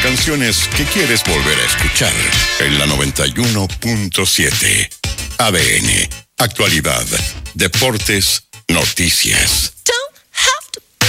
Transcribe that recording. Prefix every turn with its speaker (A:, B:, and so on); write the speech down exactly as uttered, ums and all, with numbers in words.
A: canciones que quieres volver a escuchar en la noventa y uno punto siete. A D N, actualidad, deportes, noticias.